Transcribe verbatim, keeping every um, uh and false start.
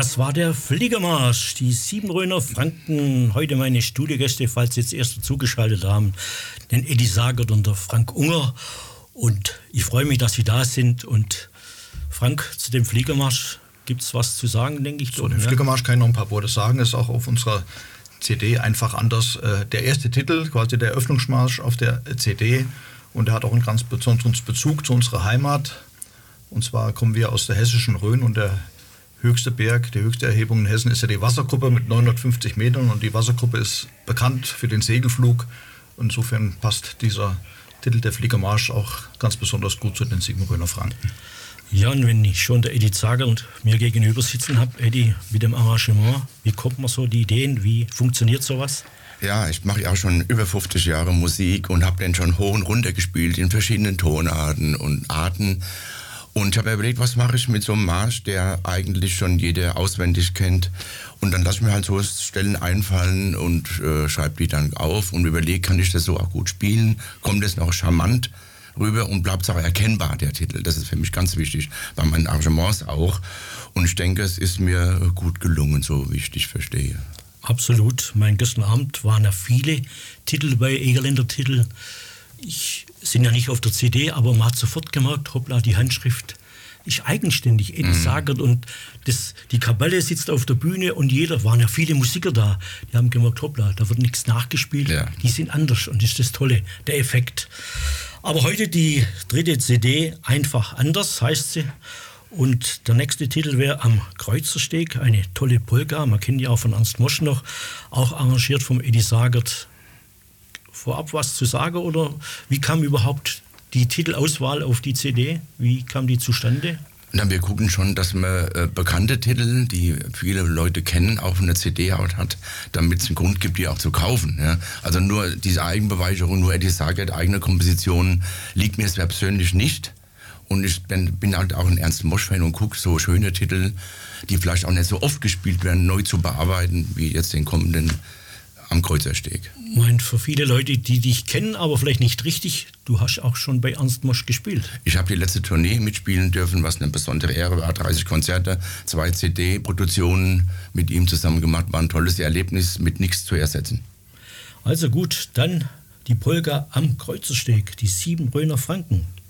Das war der Fliegermarsch, die Siebenröner Franken. Heute meine Studiogäste, falls Sie jetzt erst dazugeschaltet haben, den Eddie Sagert und der Frank Unger. Und ich freue mich, dass Sie da sind. Und Frank, zu dem Fliegermarsch gibt es was zu sagen, denke ich. Zu dem Fliegermarsch kann ich noch ein paar Worte sagen. Ist auch auf unserer C D einfach anders. Der erste Titel, quasi der Eröffnungsmarsch auf der C D. Und der hat auch einen ganz besonderen Bezug zu unserer Heimat. Und zwar kommen wir aus der hessischen Rhön und der höchste Berg, die höchste Erhebung in Hessen ist ja die Wasserkuppe mit neunhundertfünfzig Metern und die Wasserkuppe ist bekannt für den Segelflug. Insofern passt dieser Titel der Fliegermarsch auch ganz besonders gut zu den Siebenröner Franken. Ja, und wenn ich schon der Eddie Zager und mir gegenüber sitzen habe, Eddie, mit dem Arrangement, wie kommt man so die Ideen, wie funktioniert sowas? Ja, ich mache ja auch schon über fünfzig Jahre Musik und habe den schon hoch und runter gespielt in verschiedenen Tonarten und Arten. Und ich habe überlegt, was mache ich mit so einem Marsch, der eigentlich schon jeder auswendig kennt. Und dann lasse ich mir halt so Stellen einfallen und äh, schreibe die dann auf und überlege, kann ich das so auch gut spielen? Kommt das noch charmant rüber und bleibt es auch erkennbar, der Titel. Das ist für mich ganz wichtig, bei meinen Arrangements auch. Und ich denke, es ist mir gut gelungen, so wie ich dich verstehe. Absolut. Mein gestern Abend waren ja viele Titel bei Egerländer Titel. Ich sind ja nicht auf der C D, aber man hat sofort gemerkt, hoppla, die Handschrift ist eigenständig. Eddie Sagert und das, die Kapelle sitzt auf der Bühne und jeder, waren ja viele Musiker da, die haben gemerkt, hoppla, da wird nichts nachgespielt, ja. Die sind anders und das ist das Tolle, der Effekt. Aber heute die dritte C D, einfach anders heißt sie. Und der nächste Titel wäre Am Kreuzersteg, eine tolle Polka, man kennt die auch von Ernst Mosch noch, auch arrangiert vom Eddie Sagert. Vorab was zu sagen oder wie kam überhaupt die Titelauswahl auf die C D? Wie kam die zustande? Na, wir gucken schon, dass man äh, bekannte Titel, die viele Leute kennen, auch von der C D hat, damit es einen Grund gibt, die auch zu kaufen. Ja? Also nur diese Eigenbeweihung, nur Eddie Sagert, eigene Kompositionen, liegt mir sehr persönlich nicht. Und ich bin, bin halt auch ein Ernst Mosch-Fan und gucke so schöne Titel, die vielleicht auch nicht so oft gespielt werden, neu zu bearbeiten, wie jetzt den kommenden Am Kreuzersteg. Meint für viele Leute, die dich kennen, aber vielleicht nicht richtig, du hast auch schon bei Ernst Mosch gespielt. Ich habe die letzte Tournee mitspielen dürfen, was eine besondere Ehre war. dreißig Konzerte, zwei C D-Produktionen mit ihm zusammen gemacht. War ein tolles Erlebnis, mit nichts zu ersetzen. Also gut, dann die Polka Am Kreuzersteg, die Siebenröner Franken.